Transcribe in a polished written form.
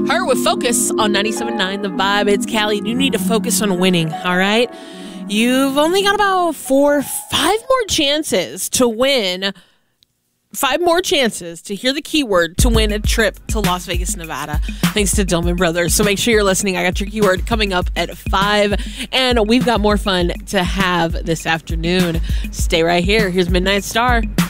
Her with Focus on 97.9 The Vibe. It's Callie. You need to focus on winning, all right? You've only got about 5 more chances to win. 5 more chances to hear the keyword to win a trip to Las Vegas, Nevada, thanks to Dillman Brothers. So make sure you're listening. I got your keyword coming up at 5, and we've got more fun to have this afternoon. Stay right here. Here's Midnight Star.